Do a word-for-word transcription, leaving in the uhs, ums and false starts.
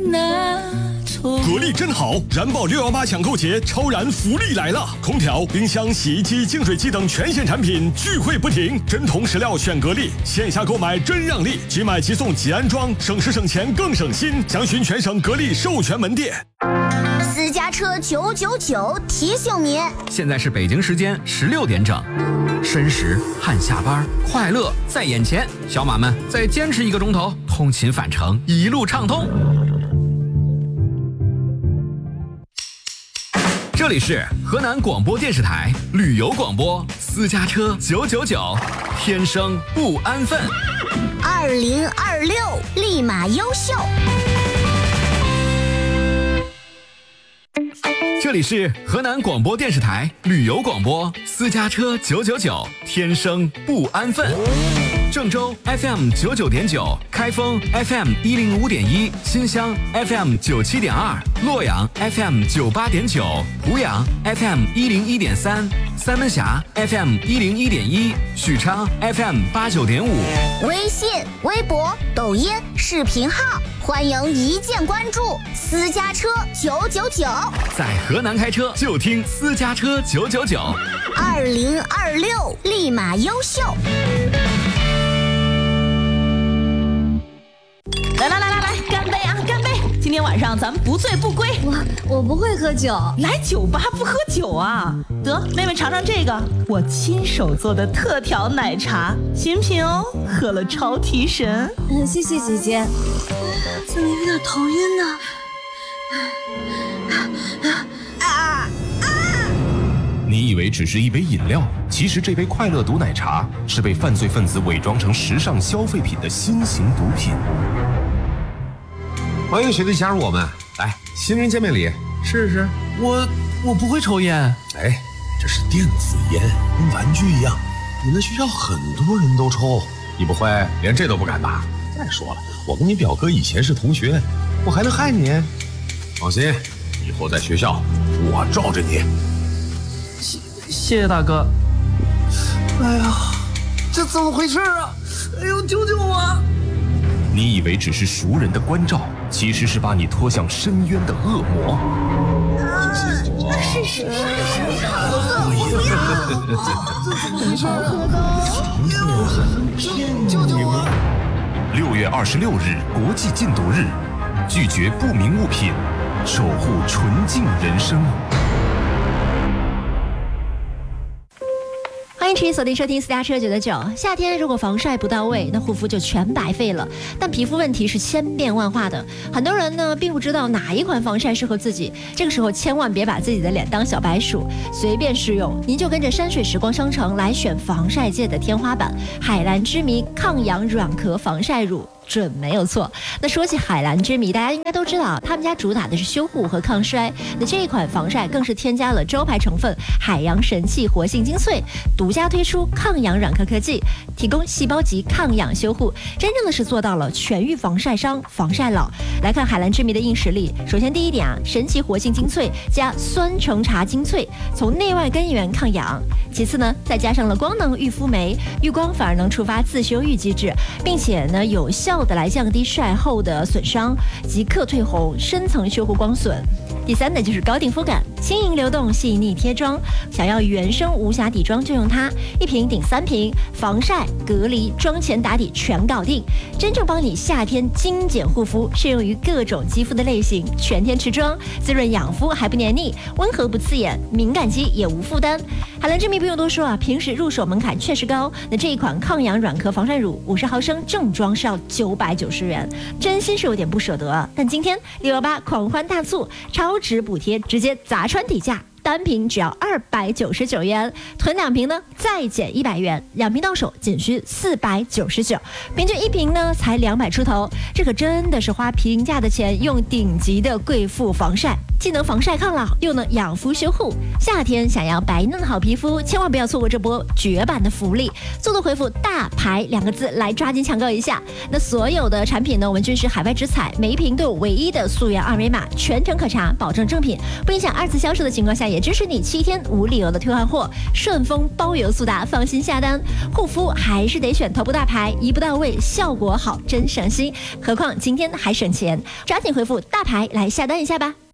拿错。 格力真好，燃爆六一八抢购节超燃福利来了！空调、冰箱、洗衣机、净水机等全线产品聚会不停，真铜实料选格力，线下购买真让利，即买即送即安装，省时省钱更省心。详询全省格力授权门店。 私家车九九九提醒你， 现在是北京时间十六点整，申时汗下班，快乐在眼前，小马们再坚持一个钟头，通勤返程一路畅通。这里是河南广播电视台旅游广播，私家车九九九，天生不安分。 二零二六立马优秀。 这里是河南广播电视台旅游广播，私家车九九九，天生不安分。郑州 F M 九九点九，开封 F M 一零五点一，新乡 F M 九七点二，洛阳 F M 九八点九，湖阳 F M 一零一点三，三门峡 F M 一零一点一，许昌 F M 八九点五。 微信、微博、抖音、视频号，欢迎一键关注。私家车九九九， 在河南开车就听私家车九九九。 二零二六立马优秀。 来来来来来，干杯啊，干杯！今天晚上咱们不醉不归。 我我不会喝酒， 来酒吧不喝酒啊？得，妹妹尝尝这个，我亲手做的特调奶茶，新品哦，喝了超提神。 嗯，谢谢姐姐。怎么有点头晕呢？ 你以为只是一杯饮料，其实这杯快乐毒奶茶是被犯罪分子伪装成时尚消费品的新型毒品。 欢迎学弟加入我们，来，新人见面礼，试试。 我我不会抽烟。 哎，这是电子烟，跟玩具一样，你们学校很多人都抽，你不会连这都不敢吧？再说了，我跟你表哥以前是同学，我还能害你？放心，以后在学校我罩着你。 谢谢谢大哥。哎呀，这怎么回事啊？哎呦，救救我！ 你以为只是熟人的关照，其实是把你拖向深渊的恶魔。 是是是是救救我！六月二十六日国际禁毒日，拒绝不明物品，守护纯净人生。 欢迎持续锁定收听私家车九九九。夏天如果防晒不到位，那护肤就全白费了。但皮肤问题是千变万化的，很多人呢并不知道哪一款防晒适合自己。这个时候千万别把自己的脸当小白鼠，随便试用。您就跟着山水时光商城来选防晒界的天花板——海蓝之谜抗氧软壳防晒乳。准没有错。那说起海蓝之谜，大家应该都知道，他们家主打的是修护和抗衰。那这一款防晒更是添加了招牌成分海洋神器活性精粹，独家推出抗氧软壳科技，提供细胞级抗氧修护，真正的是做到了全域防晒伤、防晒老。来看海蓝之谜的硬实力，首先第一点啊，神奇活性精粹加酸橙茶精粹，从内外根源抗氧。其次呢，再加上了光能御肤酶，遇光反而能触发自修愈机制，并且呢有效的来降低晒后的损伤，即刻退红，深层修护光损。第三呢，就是高定肤感，轻盈流动，细腻贴妆。想要原生无瑕底妆就用它，一瓶顶三瓶，防晒、隔离、妆前打底全搞定，真正帮你夏天精简护肤，适用于各种肌肤的类型，全天持妆，滋润养肤还不黏腻，温和不刺眼，敏感肌也无负担。海蓝之谜不用多说啊，平时入手门槛确实高。那这一款抗氧软壳防晒乳五十毫升正装是要九百九十元，真心是有点不舍得。但今天六幺八狂欢大促，超值补贴直接砸穿底价，单瓶只要二百九十九元，囤两瓶呢再减一百元，两瓶到手仅需四百九十九，平均一瓶呢才两百出头，这可真的是花平价的钱用顶级的贵妇防晒，既能防晒抗老，又能养肤修护。夏天想要白嫩好皮肤，千万不要错过这波绝版的福利，速度回复大牌两个字来抓紧抢购一下。那所有的产品呢，我们均是海外直采，每一瓶都有唯一的溯源二维码，全程可查，保证正品，不影响二次销售的情况下也也支持你七天无理由的退换货，顺丰包邮速达，放心下单。护肤还是得选头部大牌，一步到位，效果好，真省心。何况今天还省钱，抓紧回复大牌来下单一下吧。